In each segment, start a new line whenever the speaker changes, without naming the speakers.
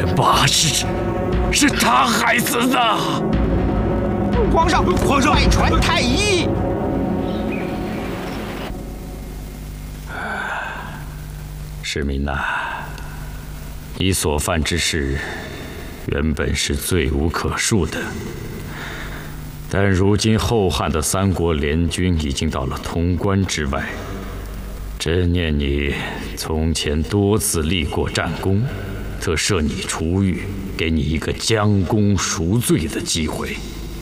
八是他害死的。
皇上，外传太医。
世民呐，你所犯之事，原本是罪无可恕的。但如今后汉的三国联军已经到了潼关之外，朕念你从前多次立过战功，特赦你出狱，给你一个将功赎罪的机会。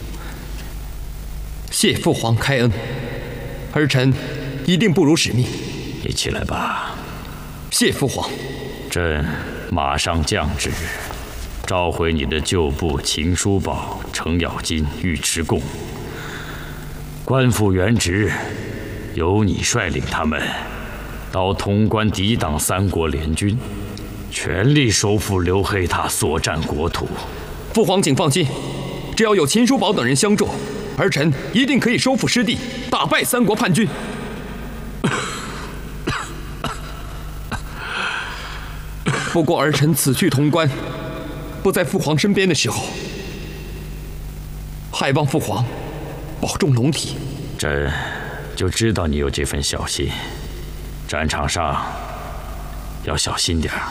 谢父皇开恩，儿臣一定不辱使命。
你起来吧。
谢父皇。
朕马上降旨，召回你的旧部秦叔宝、程咬金、尉迟恭，官复原职，由你率领他们到潼关抵挡三国联军，全力收复刘黑闼所占国土。
父皇请放心，只要有秦叔宝等人相助，儿臣一定可以收复失地，打败三国叛军。不过儿臣此去潼关，不在父皇身边的时候，还望父皇保重龙体。
朕就知道你有这份小心，战场上要小心点儿。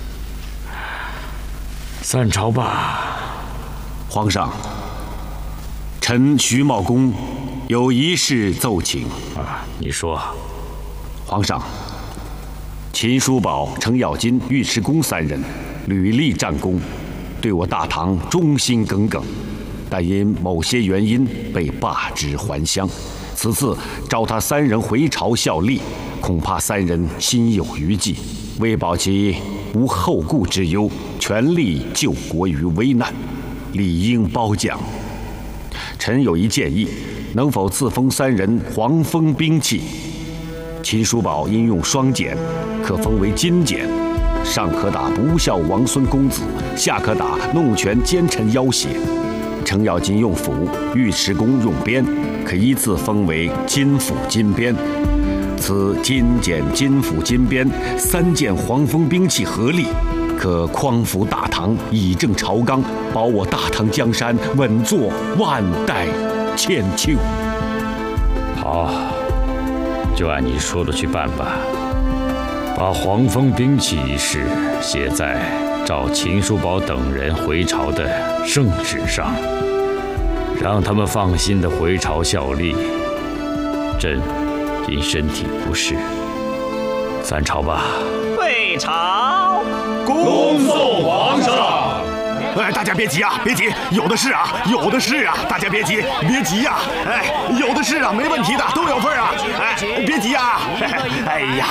散朝吧。
皇上，臣徐茂公有一事奏请。
你说。
皇上，秦叔宝、程咬金、尉迟恭三人屡立战功，对我大唐忠心耿耿，但因某些原因被罢职还乡。此次召他三人回朝效力，恐怕三人心有余悸，为保其无后顾之忧，全力救国于危难，理应褒奖。臣有一建议，能否赐封三人黄蜂兵器？秦叔宝因用双锏，可封为金锏，上可打不孝王孙公子，下可打弄权奸臣要挟。程咬金用斧，尉迟恭用鞭，可依次封为金斧、金鞭。此金锏、金斧、金鞭三件黄蜂兵器合力，可匡扶大唐，以正朝纲，保我大唐江山稳坐万代千秋。
好，就按你说的去办吧。把黄蜂兵器一事写在召秦叔宝等人回朝的圣旨上，让他们放心的回朝效力。朕因身体不适，散朝吧。
退朝。
恭送皇上。
大家别急啊，别急，有的是啊，有的是啊，大家别急，别急呀！有的是啊，没问题的，都有份啊！别急啊！哎呀，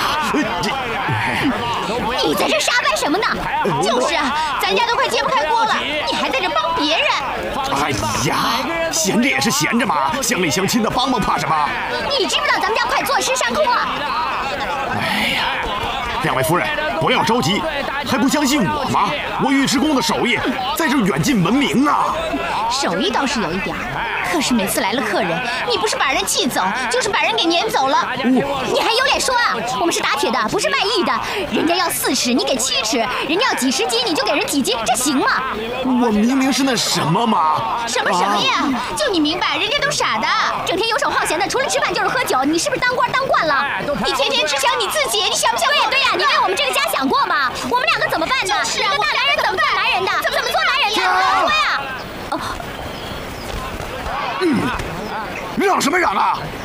你在这瞎掰什么呢？就是啊，咱家都快揭不开锅了，你还在这帮别人。
哎呀，闲着也是闲着嘛，乡里乡亲的帮帮怕什么？
你知不知道咱们家快坐吃山空了？
哎呀，两位夫人不要着急，还不相信我吗？我尉迟恭的手艺在这远近闻名啊。
手艺倒是有一点，可是每次来了客人，你不是把人气走，就是把人给撵走了。你还有脸说啊？我们是打铁的，不是卖艺的。人家要4尺，你给7尺；人家要几十斤，你就给人几斤，这行吗？
我明明是那什么嘛。
什么呀？就你明白，人家都傻的，整天游手好闲的，除了吃饭就是喝酒。你是不是当官当惯了？你天天只想你自己，你想不想？对呀，你为我们这个家想过吗？我们两个怎么办呢？就是啊，一个大男人怎么做男人的？怎么做男人的？说呀！
嚷什么嚷啊！